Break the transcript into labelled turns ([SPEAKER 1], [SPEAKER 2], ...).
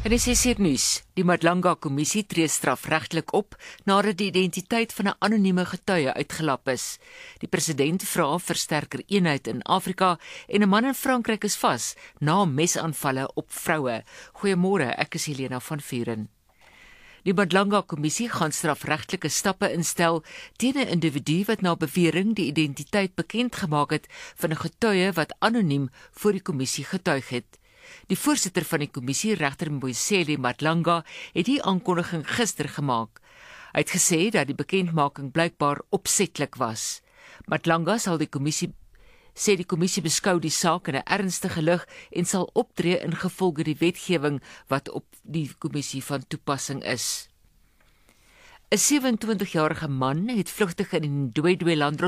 [SPEAKER 1] In die 6uur nuus, die Madlanga-kommissie tree strafregtelik op nadat die identiteit van 'n anonieme getuie uitgelap is. Die president vra vir sterker eenheid in Afrika en 'n man in Frankryk is vas na mesaanvalle op vroue. Goeiemôre, ek is Helena van Vuren. Die Madlanga-kommissie gaan strafregtelike stappe instel teen 'n individu wat na bewering die identiteit bekend gemaak het van 'n getuie wat anoniem voor die kommissie getuig het. Die voorsitter van die kommissie, regter Mboiseli Madlanga, het die aankondiging gister gemaak. Hy het gesê dat die bekendmaking blykbaar opsetlik was. Madlanga sê die kommissie beskou die saak in 'n ernstige lig en sal optree ingevolge die wetgewing wat op die kommissie van toepassing is. 'n 27-jarige man het vlugtig in die Ndwedwe